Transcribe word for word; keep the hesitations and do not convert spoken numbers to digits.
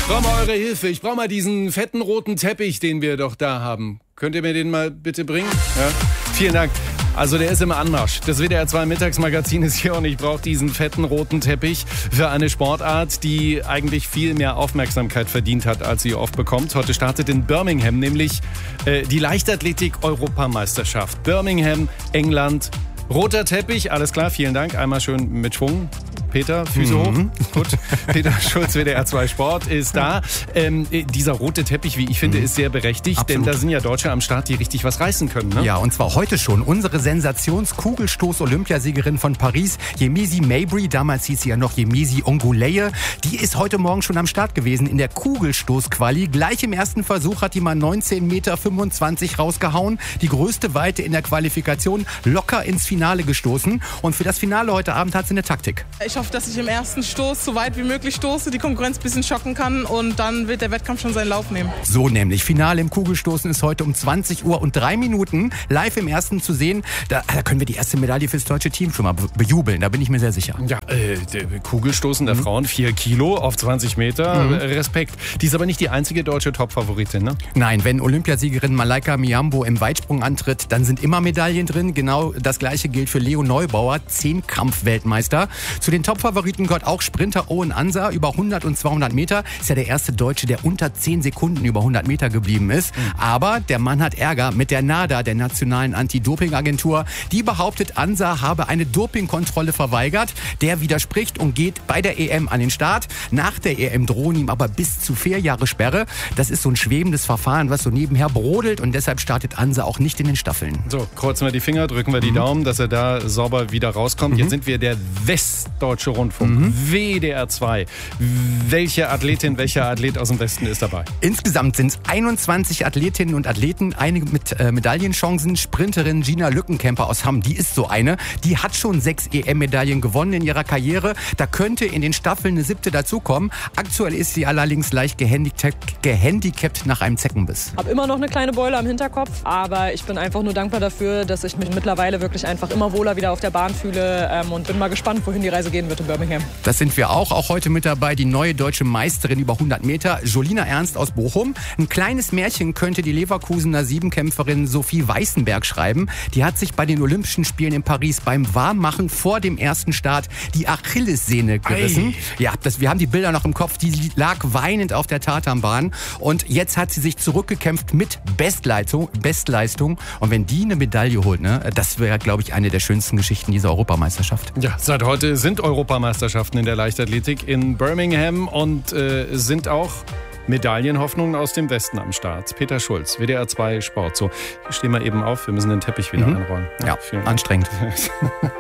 brauche mal eure Hilfe. Ich brauche mal diesen fetten roten Teppich, den wir doch da haben. Könnt ihr mir den mal bitte bringen? Ja? Vielen Dank. Also der ist im Anmarsch. Das W D R zwei Mittagsmagazin ist hier und ich brauche diesen fetten roten Teppich für eine Sportart, die eigentlich viel mehr Aufmerksamkeit verdient hat, als sie oft bekommt. Heute startet in Birmingham nämlich äh, die Leichtathletik-Europameisterschaft. Birmingham, England. Roter Teppich, alles klar, vielen Dank. Einmal schön mit Schwung. Peter, Füße mhm. hoch. Gut. Peter Schulz, W D R zwei Sport, ist da. Ähm, dieser rote Teppich, wie ich finde, ist sehr berechtigt. Absolut. Denn da sind ja Deutsche am Start, die richtig was reißen können. Ne? Ja, und zwar heute schon. Unsere Sensations-Kugelstoß-Olympiasiegerin von Paris, Yemisi Mabry, damals hieß sie ja noch Yemisi Onguleye, die ist heute Morgen schon am Start gewesen in der Kugelstoß-Quali. Gleich im ersten Versuch hat die mal neunzehn Meter fünfundzwanzig rausgehauen. Die größte Weite in der Qualifikation, locker ins Finale gestoßen. Und für das Finale heute Abend hat sie eine Taktik. Ich hoffe, dass ich im ersten Stoß so weit wie möglich stoße, die Konkurrenz ein bisschen schocken kann und dann wird der Wettkampf schon seinen Lauf nehmen. So nämlich. Finale im Kugelstoßen ist heute um zwanzig Uhr und drei Minuten live im ersten zu sehen. Da, da können wir die erste Medaille fürs deutsche Team schon mal bejubeln, da bin ich mir sehr sicher. Ja, äh, der Kugelstoßen der mhm. Frauen, vier Kilo auf zwanzig Meter, mhm. Respekt. Die ist aber nicht die einzige deutsche Top-Favoritin, ne? Nein, wenn Olympiasiegerin Malaika Miambo im Weitsprung antritt, dann sind immer Medaillen drin. Genau das Gleiche gilt für Leo Neubauer, Zehnkampf-Weltmeister. Zu den Top-Favoriten gehört auch Sprinter Owen Ansa, über hundert und zweihundert Meter. Ist ja der erste Deutsche, der unter zehn Sekunden über hundert Meter geblieben ist. Mhm. Aber der Mann hat Ärger mit der NADA, der Nationalen Anti-Doping-Agentur. Die behauptet, Ansa habe eine Dopingkontrolle verweigert. Der widerspricht und geht bei der E M an den Start. Nach der E M drohen ihm aber bis zu vier Jahre Sperre. Das ist so ein schwebendes Verfahren, was so nebenher brodelt und deshalb startet Ansa auch nicht in den Staffeln. So, kreuzen wir die Finger, drücken wir die mhm. Daumen, dass er da sauber wieder rauskommt. Mhm. Jetzt sind wir der Westdeutsche Rundfunk, mhm. W D R zwei. Welche Athletin, welcher Athlet aus dem Westen ist dabei? Insgesamt sind es einundzwanzig Athletinnen und Athleten, einige mit äh, Medaillenchancen. Sprinterin Gina Lückenkämper aus Hamm, die ist so eine. Die hat schon sechs E M-Medaillen gewonnen in ihrer Karriere. Da könnte in den Staffeln eine siebte dazukommen. Aktuell ist sie allerdings leicht gehandicapt, gehandicapt nach einem Zeckenbiss. Ich habe immer noch eine kleine Beule am Hinterkopf, aber ich bin einfach nur dankbar dafür, dass ich mich mittlerweile wirklich einfach immer wohler wieder auf der Bahn fühle ähm, und bin mal gespannt, wohin die Reise gehen wird in Birmingham. Das sind wir auch. Auch heute mit dabei die neue deutsche Meisterin über hundert Meter, Jolina Ernst aus Bochum. Ein kleines Märchen könnte die Leverkusener Siebenkämpferin Sophie Weißenberg schreiben. Die hat sich bei den Olympischen Spielen in Paris beim Warmmachen vor dem ersten Start die Achillessehne gerissen. Ei. Ja, das, wir haben die Bilder noch im Kopf. Die lag weinend auf der Tatanbahn. Und jetzt hat sie sich zurückgekämpft mit Bestleistung. Bestleistung. Und wenn die eine Medaille holt, ne, das wäre, glaube ich, eine der schönsten Geschichten dieser Europameisterschaft. Ja, seit heute sind Europameisterschaften in der Leichtathletik in Birmingham und äh, sind auch Medaillenhoffnungen aus dem Westen am Start. Peter Schulz, W D R zwei Sport. So, stehen wir eben auf, wir müssen den Teppich wieder mhm. einrollen. Ja, ja anstrengend.